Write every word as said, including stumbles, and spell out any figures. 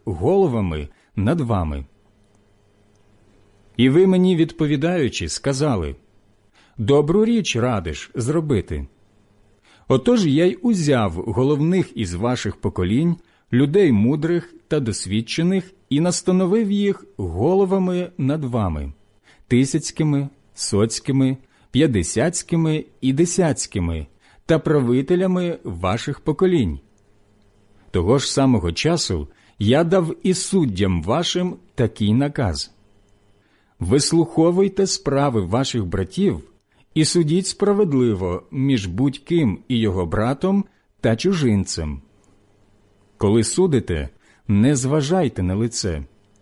головами над вами. І ви мені, відповідаючи, сказали: добру річ радиш зробити. Отож я й узяв головних із ваших поколінь, людей мудрих та досвідчених, і настановив їх головами над вами, тисяцькими, соцькими, п'ятдесятськими і десятськими, та правителями ваших поколінь. Того ж самого часу я дав і суддям вашим такий наказ: вислуховуйте справи ваших братів і судіть справедливо між будь-ким і його братом та чужинцем. Коли судите, не зважайте на лице,